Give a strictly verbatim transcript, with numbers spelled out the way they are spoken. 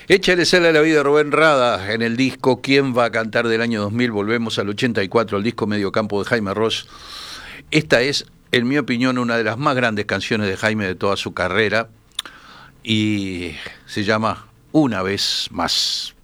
Échale sal a la vida, Rubén Rada, en el disco ¿Quién va a cantar? Del año dos mil, volvemos al ochenta y cuatro, el disco Mediocampo de Jaime Ross. Esta es, en mi opinión, una de las más grandes canciones de Jaime de toda su carrera y se llama Una vez más.